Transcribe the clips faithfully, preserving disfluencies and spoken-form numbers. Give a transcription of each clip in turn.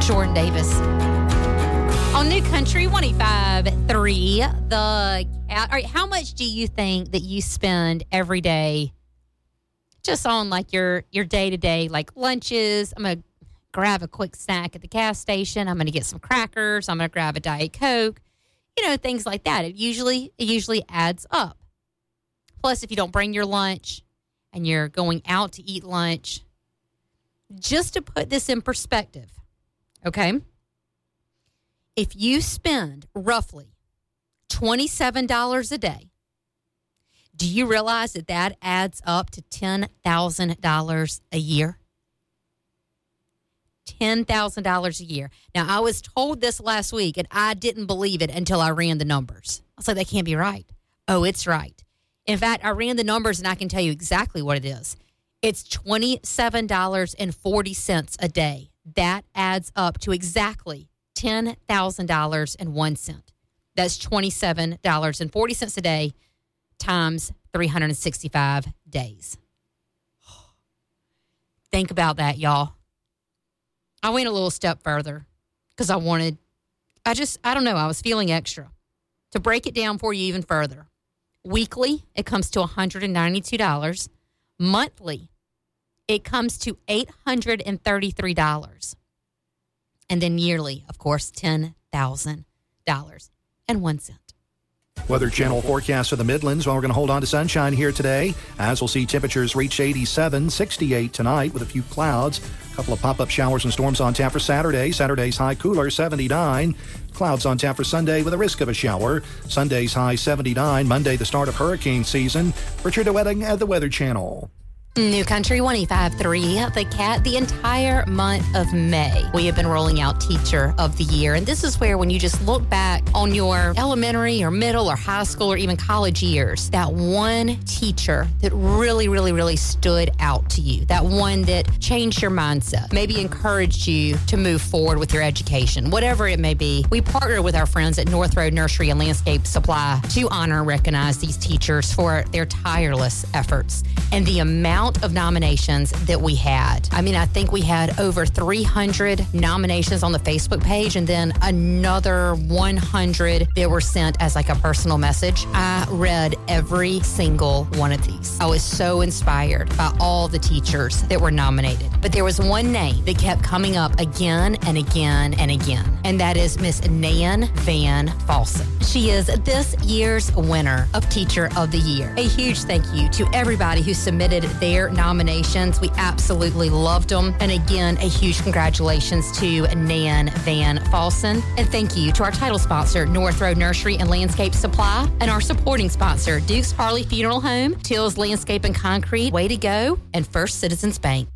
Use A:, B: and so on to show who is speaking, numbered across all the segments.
A: Jordan Davis. On New Country one oh five point three, the cat. All right, how much do you think that you spend every day just on like your your day-to-day, like lunches? I'm going to grab a quick snack at the gas station. I'm going to get some crackers. I'm going to grab a Diet Coke. You know, things like that. It usually it usually adds up. Plus, if you don't bring your lunch and you're going out to eat lunch, just to put this in perspective, okay? If you spend roughly twenty-seven dollars a day, do you realize that that adds up to ten thousand dollars a year? ten thousand dollars a year. Now, I was told this last week, and I didn't believe it until I ran the numbers. I was like, that can't be right. Oh, it's right. In fact, I ran the numbers, and I can tell you exactly what it is. It's twenty-seven dollars and forty cents a day. That adds up to exactly ten thousand dollars and one cent. That's twenty-seven dollars and forty cents a day times three hundred sixty-five days. Think about that, y'all. I went a little step further because I wanted, I just, I don't know, I was feeling extra. To break it down for you even further, weekly, it comes to one hundred ninety-two dollars. Monthly, it comes to eight hundred thirty-three dollars. And then yearly, of course, ten thousand dollars and one cent.
B: Weather Channel forecast for the Midlands. Well, we're going to hold on to sunshine here today, as we'll see temperatures reach eighty-seven, sixty-eight tonight with a few clouds. A couple of pop-up showers and storms on tap for Saturday. Saturday's high cooler, seventy-nine. Clouds on tap for Sunday with a risk of a shower. Sunday's high, seventy-nine. Monday, the start of hurricane season. Richard DeWetting at the Weather Channel.
A: New Country one oh five point three, The Cat, the entire month of May, we have been rolling out Teacher of the Year. And this is where when you just look back on your elementary or middle or high school or even college years, that one teacher that really, really, really stood out to you, that one that changed your mindset, maybe encouraged you to move forward with your education, whatever it may be. We partner with our friends at North Road Nursery and Landscape Supply to honor and recognize these teachers for their tireless efforts and the amount of nominations that we had. I mean, I think we had over three hundred nominations on the Facebook page and then another one hundred that were sent as like a personal message. I read every single one of these. I was so inspired by all the teachers that were nominated. But there was one name that kept coming up again and again and again, and that is Miss Nan Van Falsen. She is this year's winner of Teacher of the Year. A huge thank you to everybody who submitted their nominations. We absolutely loved them. And again, a huge congratulations to Nan Van Falsen. And thank you to our title sponsor, North Road Nursery and Landscape Supply, and our supporting sponsor, Duke's Harley Funeral Home, Till's Landscape and Concrete, Way to Go, and First Citizens Bank.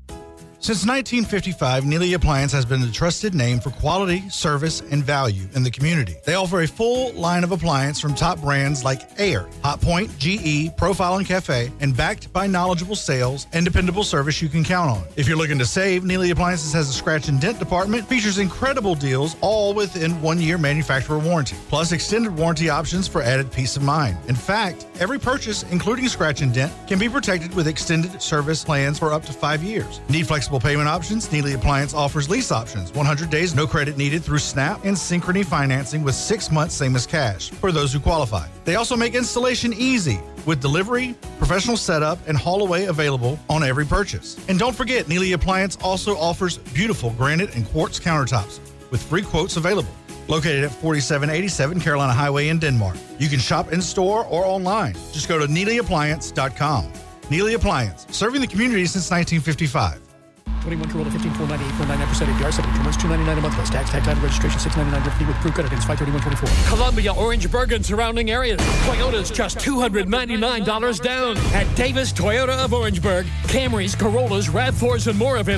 C: Since nineteen fifty-five, Neely Appliance has been a trusted name for quality, service, and value in the community. They offer a full line of appliance from top brands like Air, Hot Point, G E, Profile and Cafe, and backed by knowledgeable sales and dependable service you can count on. If you're looking to save, Neely Appliances has a scratch and dent department, features incredible deals, all within one year manufacturer warranty, plus extended warranty options for added peace of mind. In fact, every purchase, including scratch and dent, can be protected with extended service plans for up to five years. Need flexible payment options? Neely Appliance offers lease options. one hundred days, no credit needed through Snap and Synchrony financing with six months, same as cash, for those who qualify. They also make installation easy with delivery, professional setup, and haul away available on every purchase. And don't forget, Neely Appliance also offers beautiful granite and quartz countertops with free quotes available. Located at forty-seven eighty-seven Carolina Highway in Denmark. You can shop in store or online. Just go to neely appliance dot com. Neely Appliance, serving the community since nineteen fifty-five.
D: twenty-one Corolla, fifteen four ninety-eight point nine nine percent A P R, seventy-two months, two ninety-nine a month plus tax, tag title registration, six ninety-nine fee with approved credit, ends five thirty-one twenty-four.
E: Columbia, Orangeburg, and surrounding areas. Toyota's just two hundred ninety-nine dollars down. At Davis Toyota of Orangeburg, Camrys, Corollas, RAV fours, and more available.